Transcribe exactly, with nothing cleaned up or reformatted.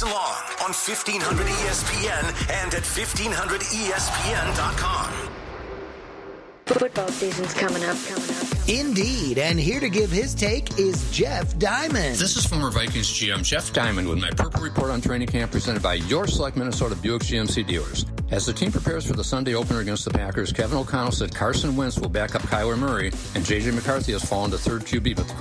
season long on fifteen hundred E S P N and at fifteen hundred E S P N dot com. Football season's coming up, coming up. Indeed, and here to give his take is Jeff Diamond. This is former Vikings G M Jeff Diamond with my Purple Report on Training Camp presented by your select Minnesota Buick G M C dealers. As the team prepares for the Sunday opener against the Packers, Kevin O'Connell said Carson Wentz will back up Kyler Murray, and J J McCarthy has fallen to third Q B, but the